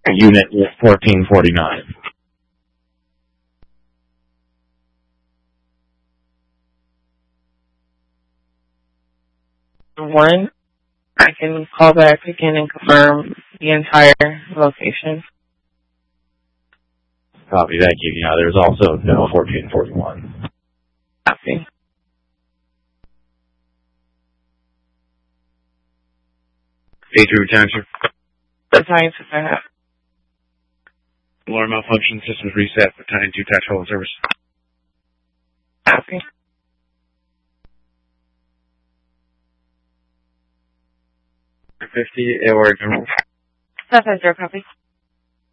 Unit 1449. One, I can call back again and confirm the entire location. Copy, thank you. Yeah, there's also no 1441. Copy. Patriot Township. Battalion 6.5. Alarm malfunction, systems reset, Battalion 2 tactical service. Copy. 50, or general. 750, copy.